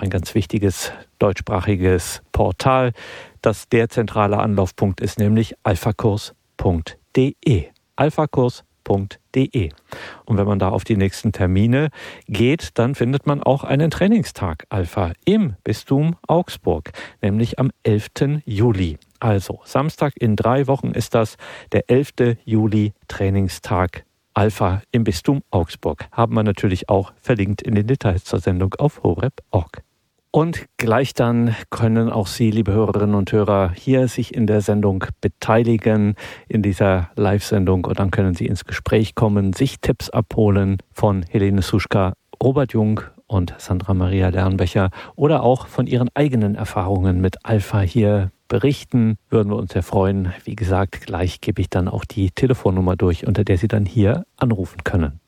ein ganz wichtiges deutschsprachiges Portal, das der zentrale Anlaufpunkt ist, nämlich alphakurs.de. alphakurs.de. Und wenn man da auf die nächsten Termine geht, dann findet man auch einen Trainingstag Alpha im Bistum Augsburg, nämlich am 11. Juli. Also Samstag in 3 Wochen ist das, der 11. Juli Trainingstag Alpha im Bistum Augsburg. Haben wir natürlich auch verlinkt in den Details zur Sendung auf horeb.org. Und gleich dann können auch Sie, liebe Hörerinnen und Hörer, hier sich in der Sendung beteiligen, in dieser Live-Sendung. Und dann können Sie ins Gespräch kommen, sich Tipps abholen von Helene Suschka, Robert Jung und Sandra Maria Lernbecher oder auch von Ihren eigenen Erfahrungen mit Alpha hier berichten. Würden wir uns sehr freuen. Wie gesagt, gleich gebe ich dann auch die Telefonnummer durch, unter der Sie dann hier anrufen können.